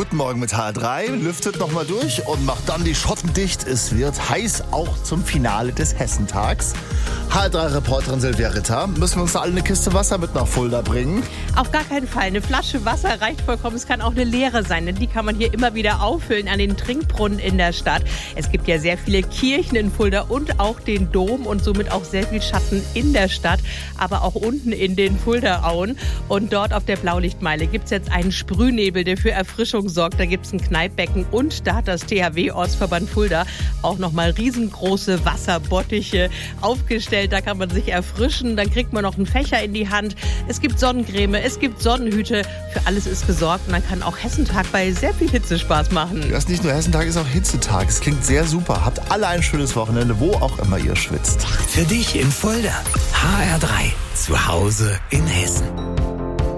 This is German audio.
Guten Morgen mit HR3, lüftet nochmal durch und macht dann die Schotten dicht. Es wird heiß, auch zum Finale des Hessentags. HR3-Reporterin Silvia Ritter, müssen wir uns da alle eine Kiste Wasser mit nach Fulda bringen? Auf gar keinen Fall. Eine Flasche Wasser reicht vollkommen. Es kann auch eine leere sein, denn die kann man hier immer wieder auffüllen an den Trinkbrunnen in der Stadt. Es gibt ja sehr viele Kirchen in Fulda und auch den Dom und somit auch sehr viel Schatten in der Stadt, aber auch unten in den Fuldaauen. Und dort auf der Blaulichtmeile gibt es jetzt einen Sprühnebel, der für Erfrischung sorgt. Da gibt es ein Kneippbecken und da hat das THW-Ortsverband Fulda auch nochmal riesengroße Wasserbottiche aufgestellt. Da kann man sich erfrischen, dann kriegt man noch einen Fächer in die Hand. Es gibt Sonnencreme, es gibt Sonnenhüte. Für alles ist gesorgt und dann kann auch Hessentag bei sehr viel Hitze Spaß machen. Ja, ist nicht nur Hessentag, ist auch Hitzetag. Es klingt sehr super. Habt alle ein schönes Wochenende, wo auch immer ihr schwitzt. Für dich in Fulda. HR3. Zu Hause in Hessen.